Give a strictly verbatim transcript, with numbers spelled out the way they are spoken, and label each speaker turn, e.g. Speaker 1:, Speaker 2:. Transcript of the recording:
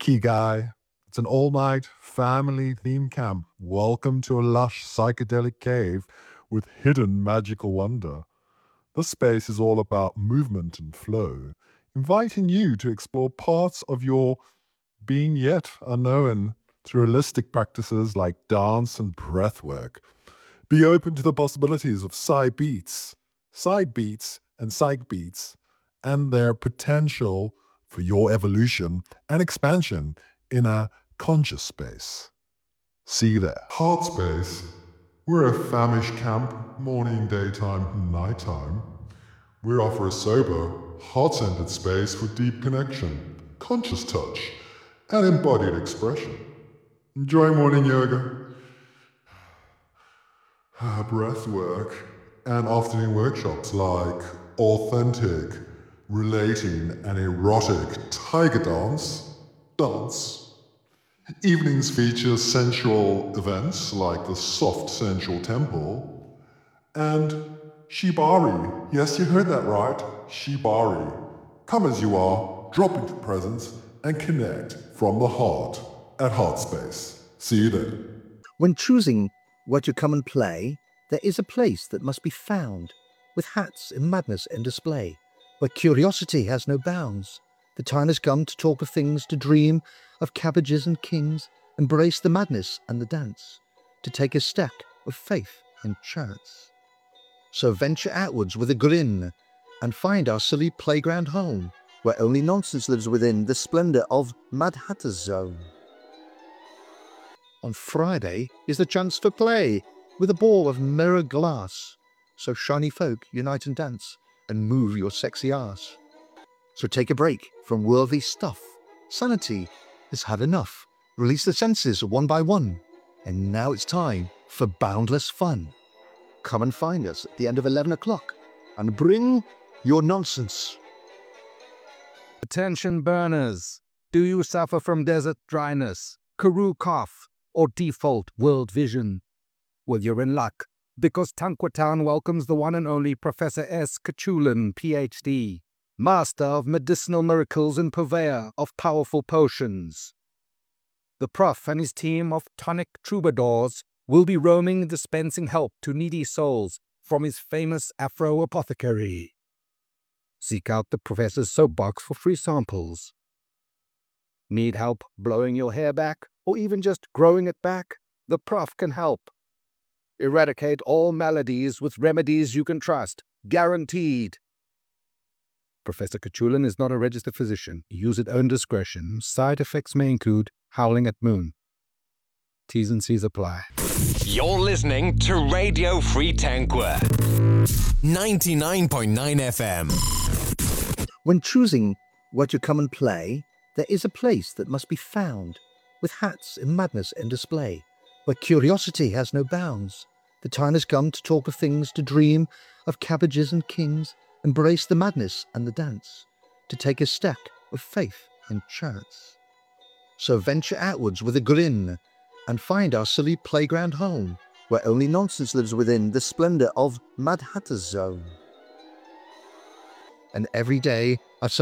Speaker 1: Ikigai. It's an all-night family-themed camp. Welcome to a lush psychedelic cave with hidden magical wonder. This space is all about movement and flow, inviting you to explore parts of your being yet unknown through holistic practices like dance and breath work. Be open to the possibilities of psi beats, side beats, and psych beats, and their potential for your evolution and expansion in a conscious space. See you there. Heart Space. We're a famish camp, morning, daytime, nighttime. We offer a sober, heart-centered space for deep connection, conscious touch, and embodied expression. Enjoy morning yoga, breath work, and afternoon workshops like authentic, relating, and erotic tiger dance, dance. Evenings feature sensual events like the Soft Sensual Temple and Shibari. Yes, you heard that right, Shibari. Come as you are, drop into presence, and connect from the heart at Heartspace. See you there.
Speaker 2: When choosing where to come and play, there is a place that must be found, with hats in madness and display, where curiosity has no bounds. The time has come to talk of things, to dream of cabbages and kings, embrace the madness and the dance, to take a step of faith and chance. So venture outwards with a grin, and find our silly playground home, where only nonsense lives within the splendour of Mad Hatter's Zone. On Friday is the chance for play, with a ball of mirror glass. So shiny folk, unite and dance, and move your sexy arse. So take a break from worldly stuff. Sanity has had enough. Release the senses one by one. And now it's time for boundless fun. Come and find us at the end of eleven o'clock, and bring your nonsense.
Speaker 3: Attention burners. Do you suffer from desert dryness, Karoo cough, or default world vision? Well, you're in luck, because Tanquatown welcomes the one and only Professor S. Kachulin, P H D, master of medicinal miracles and purveyor of powerful potions. The Prof and his team of tonic troubadours will be roaming and dispensing help to needy souls from his famous Afro apothecary. Seek out the Professor's soapbox for free samples. Need help blowing your hair back, or even just growing it back? The Prof can help. Eradicate all maladies with remedies you can trust. Guaranteed. Professor Kachulin is not a registered physician. Use at own discretion. Side effects may include howling at moon. T's and C's apply.
Speaker 4: You're listening to Radio Free Tanqua. ninety-nine point nine F M.
Speaker 2: When choosing where to come and play, there is a place that must be found, with hats in madness and display, where curiosity has no bounds. The time has come to talk of things, to dream of cabbages and kings, embrace the madness and the dance, to take a step of faith and chance. So venture outwards with a grin, and find our silly playground home, where only nonsense lives within the splendour of Mad Hatter's Zone. And every day